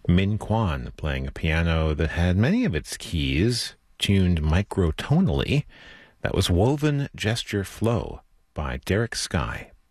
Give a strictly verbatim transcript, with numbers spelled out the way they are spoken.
Min Kwan playing a piano that had many of its keys tuned microtonally. That was Woven Gesture Flow by Derek Sky.